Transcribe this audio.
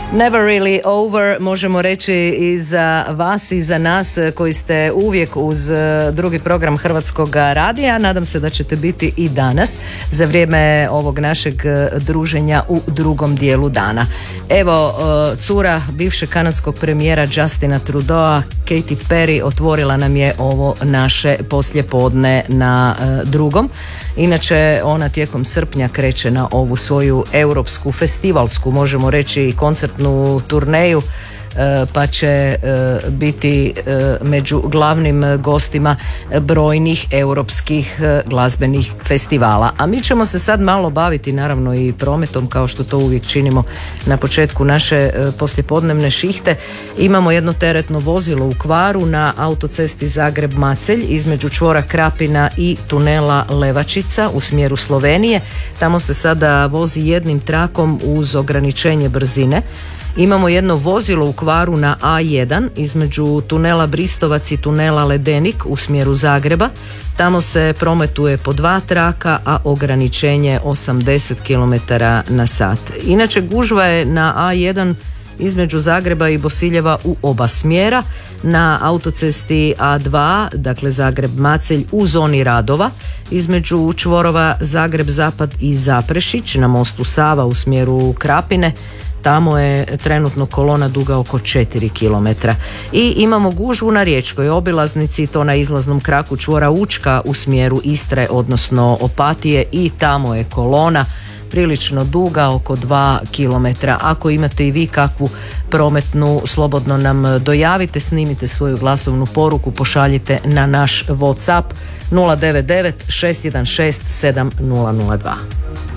Never really over, možemo reći i za vas i za nas koji ste uvijek uz drugi program Hrvatskog radija. Nadam se da ćete biti i danas za vrijeme ovog našeg druženja u drugom dijelu dana. Evo, cura bivšeg kanadskog premijera Justina Trudeau, Katy Perry, otvorila nam je ovo naše poslijepodne na drugom. Inače, ona tijekom srpnja kreće na ovu svoju europsku festivalsku, možemo reći, koncertnu turneju, pa će biti među glavnim gostima brojnih europskih glazbenih festivala. A mi ćemo se sad malo baviti naravno i prometom, kao što to uvijek činimo na početku naše poslijepodnevne šihte. Imamo jedno teretno vozilo u kvaru na autocesti Zagreb-Macelj između čvora Krapina i tunela Levačica u smjeru Slovenije. Tamo se sada vozi jednim trakom uz ograničenje brzine. Imamo jedno vozilo u kvaru na A1 između tunela Bristovac i tunela Ledenik u smjeru Zagreba. Tamo se prometuje po 2 traka, a ograničenje 80 km/h. Inače, gužva je na A1 između Zagreba i Bosiljeva u oba smjera, na autocesti A2, dakle Zagreb-Macelj u zoni radova, između čvorova Zagreb-Zapad i Zaprešić na mostu Sava u smjeru Krapine. Tamo je trenutno kolona duga oko 4 km. I imamo gužvu na riječkoj obilaznici, to na izlaznom kraku čvora Učka u smjeru Istre, odnosno Opatije, i tamo je kolona prilično duga, oko 2 km. Ako imate i vi kakvu prometnu, slobodno nam dojavite, snimite svoju glasovnu poruku, pošaljite na naš WhatsApp 099 616 7002.